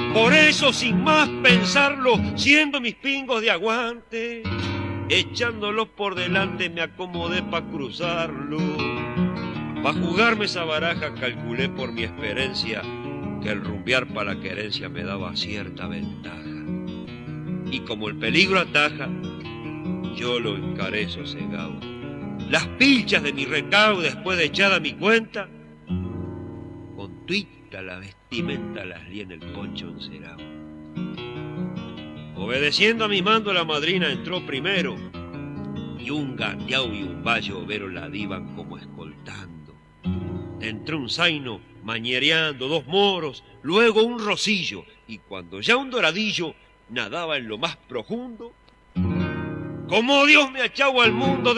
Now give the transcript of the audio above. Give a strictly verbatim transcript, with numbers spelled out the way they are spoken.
Por eso, sin más pensarlo, siendo mis pingos de aguante, echándolos por delante me acomodé pa' cruzarlo. Pa' jugarme esa baraja calculé por mi experiencia que el rumbear pa' la querencia me daba cierta ventaja. Y como el peligro ataja, yo lo encaré sosegado. Las pilchas de mi recaudo después de echada mi cuenta, con tuita la vestimenta las lié en el poncho encerado. Obedeciendo a mi mando la madrina entró primero y un gateao y un vallo overo la divan como escoltando. Entró un zaino mañereando, dos moros, luego un rosillo, y cuando ya un doradillo nadaba en lo más profundo, como Dios me achagua al mundo,